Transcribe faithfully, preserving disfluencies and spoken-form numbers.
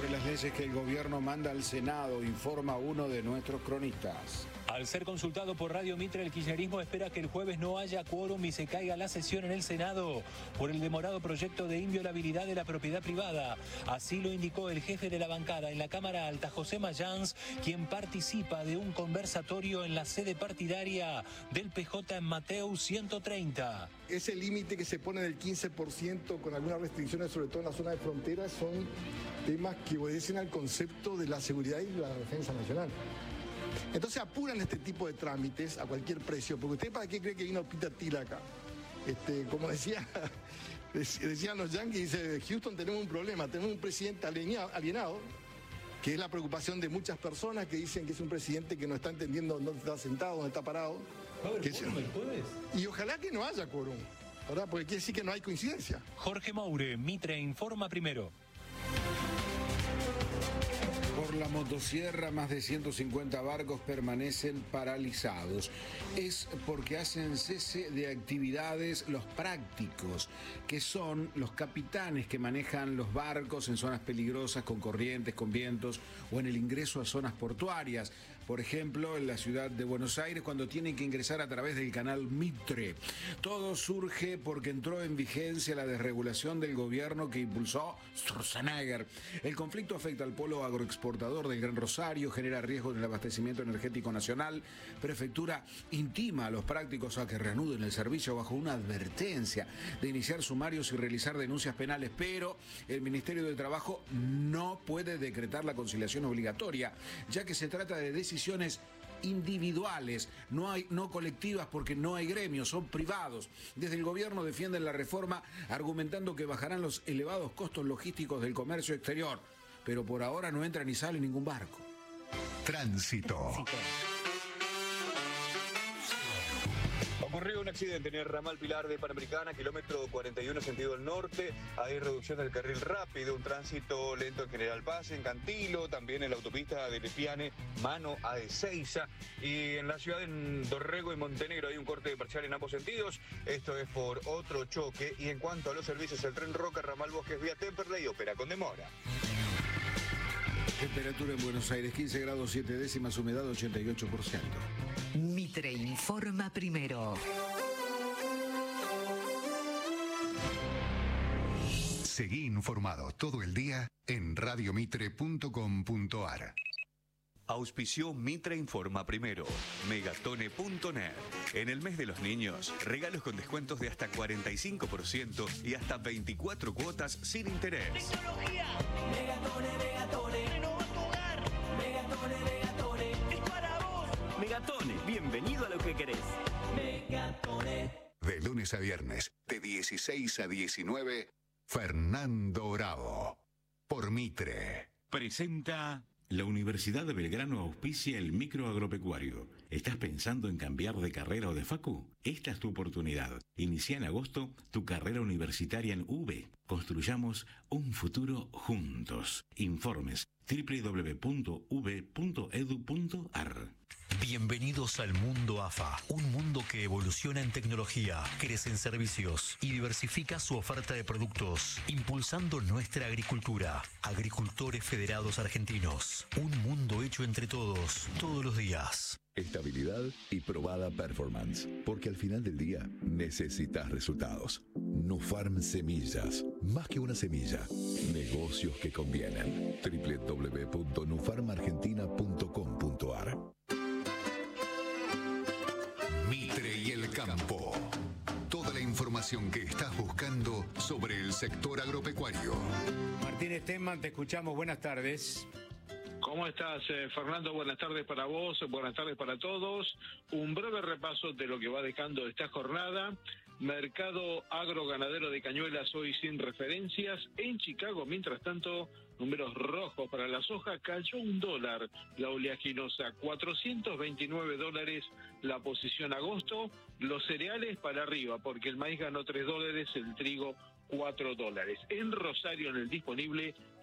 sobre las leyes que el gobierno manda al Senado, informa uno de nuestros cronistas. Al ser consultado por Radio Mitre, el kirchnerismo espera que el jueves no haya quórum y se caiga la sesión en el Senado por el demorado proyecto de inviolabilidad de la propiedad privada. Así lo indicó el jefe de la bancada en la Cámara Alta, José Mayans, quien participa de un conversatorio en la sede partidaria del P J en Mateu ciento treinta. Ese límite que se pone del quince por ciento con algunas restricciones, sobre todo en la zona de frontera, son temas que obedecen al concepto de la seguridad y la defensa nacional. Entonces apuran este tipo de trámites a cualquier precio, porque usted para qué cree que vino Peter Thiel acá. Este, como decía, decían los yanquis, dice, Houston tenemos un problema, tenemos un presidente alienado, que es la preocupación de muchas personas que dicen que es un presidente que no está entendiendo dónde está sentado, dónde está parado. ¿Va a haber quórum el jueves? Y ojalá que no haya quórum, ¿verdad? Porque quiere decir que no hay coincidencia. Jorge Moure, Mitre informa primero. Por la motosierra, más de ciento cincuenta barcos permanecen paralizados. Es porque hacen cese de actividades los prácticos, que son los capitanes que manejan los barcos en zonas peligrosas, con corrientes, con vientos, o en el ingreso a zonas portuarias. Por ejemplo, en la ciudad de Buenos Aires, cuando tienen que ingresar a través del canal Mitre. Todo surge porque entró en vigencia la desregulación del gobierno que impulsó Sturzenegger. El conflicto afecta al polo agroexportador del Gran Rosario, genera riesgo en el abastecimiento energético nacional. Prefectura intima a los prácticos a que reanuden el servicio bajo una advertencia de iniciar sumarios y realizar denuncias penales, pero el Ministerio de Trabajo no puede decretar la conciliación obligatoria, ya que se trata de decisiones individuales, no hay, no colectivas, porque no hay gremios, son privados. Desde el gobierno defienden la reforma argumentando que bajarán los elevados costos logísticos del comercio exterior, pero por ahora no entra ni sale ningún barco. Tránsito. Tránsito. Ocurrió un accidente en el ramal Pilar de Panamericana, kilómetro cuarenta y uno sentido del norte. Hay reducción del carril rápido, un tránsito lento en General Paz, en Cantilo, también en la autopista de Lepiane, mano a Ezeiza. Y en la ciudad de Dorrego y Montenegro hay un corte parcial en ambos sentidos. Esto es por otro choque. Y en cuanto a los servicios, el tren Roca, ramal Bosques vía Temperley opera con demora. Temperatura en Buenos Aires, quince grados siete décimas, humedad ochenta y ocho por ciento. Mitre informa primero. Seguí informado todo el día en radio mitre punto com punto ar. Auspició Mitre Informa Primero, megatone punto net. En el mes de los niños, regalos con descuentos de hasta cuarenta y cinco por ciento y hasta veinticuatro cuotas sin interés. Tecnología. Megatone, Megatone. Renova tu hogar. Megatone, Megatone. Es para vos. Megatone, bienvenido a lo que querés. Megatone. De lunes a viernes, de dieciséis a diecinueve, Fernando Bravo. Por Mitre. Presenta... La Universidad de Belgrano auspicia el microagropecuario. ¿Estás pensando en cambiar de carrera o de facu? Esta es tu oportunidad. Inicia en agosto tu carrera universitaria en U B. Construyamos un futuro juntos. Informes doble u doble u doble u punto u b punto e d u punto a r. Bienvenidos al mundo A F A, un mundo que evoluciona en tecnología, crece en servicios y diversifica su oferta de productos, impulsando nuestra agricultura. Agricultores Federados Argentinos, un mundo hecho entre todos, todos los días. Estabilidad y probada performance, porque al final del día necesitas resultados. Nufarm Semillas, más que una semilla, negocios que convienen. doble u doble u doble u punto nufarm argentina punto com punto a r. Mitre y el campo. Toda la información que estás buscando sobre el sector agropecuario. Martínez Tenman, te escuchamos. Buenas tardes. ¿Cómo estás, eh, Fernando? Buenas tardes para vos, buenas tardes para todos. Un breve repaso de lo que va dejando esta jornada. Mercado agroganadero de Cañuelas hoy sin referencias. En Chicago, mientras tanto, números rojos para la soja, cayó un dólar la oleaginosa, cuatrocientos veintinueve dólares la posición agosto. Los cereales para arriba, porque el maíz ganó tres dólares, el trigo cuatro dólares. En Rosario, en el disponible,